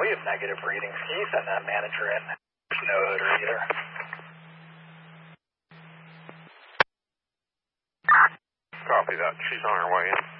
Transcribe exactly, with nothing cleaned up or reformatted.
we have negative readings. Can you send that manager in? There's no odor either. Copy that. She's on her way in.